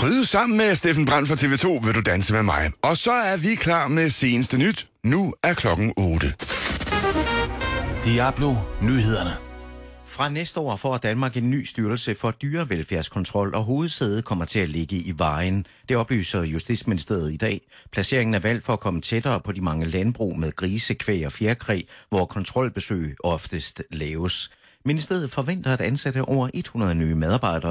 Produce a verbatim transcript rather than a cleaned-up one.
Pryd sammen med Steffen Brandt fra T V to vil du danse med mig. Og så er vi klar med seneste nyt. Nu er klokken otte. Diablo Nyhederne. Fra næste år får Danmark en ny styrelse for dyrevelfærdskontrol, og hovedsædet kommer til at ligge i Vejen. Det oplyser Justitsministeriet i dag. Placeringen er valgt for at komme tættere på de mange landbrug med grise, kvæg og fjerkræ, hvor kontrolbesøg oftest laves. Ministeriet forventer at ansætte over hundrede nye medarbejdere